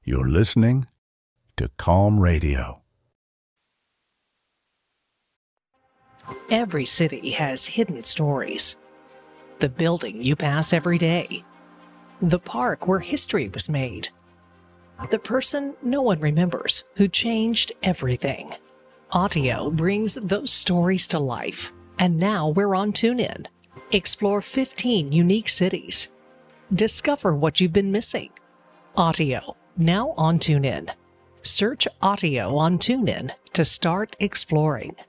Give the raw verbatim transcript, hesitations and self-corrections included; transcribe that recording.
You're listening to Calm Radio. Every city has hidden stories. The building you pass every day. The park where history was made. The person no one remembers who changed everything. Audio brings those stories to life. And now we're on TuneIn. Explore fifteen unique cities. Discover what you've been missing. Audio, now on TuneIn. Search Audio on TuneIn to start exploring.